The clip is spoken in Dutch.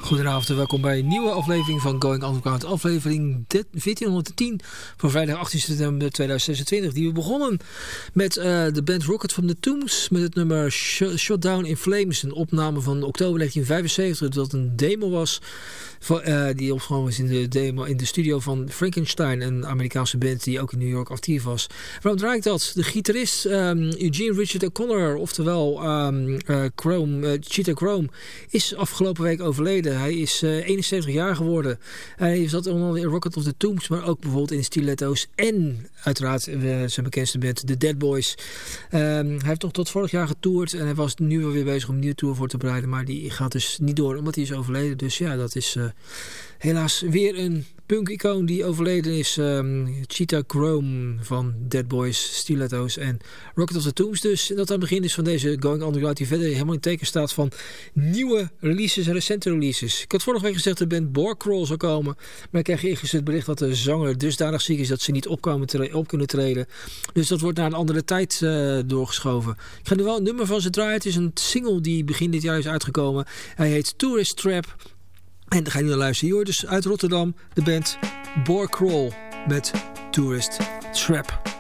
Goedenavond en welkom bij een nieuwe aflevering van Going Underground. Aflevering 1410 van vrijdag 18 september 2026. Die we begonnen met de band Rocket from the Tombs met het nummer Shot Down in Flames. Een opname van oktober 1975 dat een demo was. Die opgenomen was in de studio van Frankenstein, een Amerikaanse band die ook in New York actief was. Waarom draai ik dat? De gitarist Eugene Richard O'Connor, oftewel Cheetah Chrome, is afgelopen week overleden. Hij is 71 jaar geworden. Hij zat onder andere in Rocket of the Tombs, maar ook bijvoorbeeld in Stiletto's en uiteraard zijn bekendste band, The Dead Boys. Hij heeft nog tot vorig jaar getoerd en hij was nu weer bezig om een nieuwe tour voor te bereiden, maar die gaat dus niet door omdat hij is overleden. Dus ja, dat is helaas weer een punk-icoon die overleden is. Cheetah Chrome van Dead Boys, Stiletto's en Rocket of the Tombs. Dus dat aan het begin is van deze Going Underground die verder helemaal in teken staat van nieuwe releases en recente releases. Ik had vorige week gezegd dat de band Borcrawl zou komen, maar ik kreeg eerst het bericht dat de zanger dusdanig ziek is dat ze niet op kunnen treden. Dus dat wordt naar een andere tijd doorgeschoven. Ik ga nu wel een nummer van ze draaien. Het is een single die begin dit jaar is uitgekomen. Hij heet Tourist Trap. En daar ga je nu naar luisteren. Hier dus uit Rotterdam de band Borcrawl met Tourist Trap.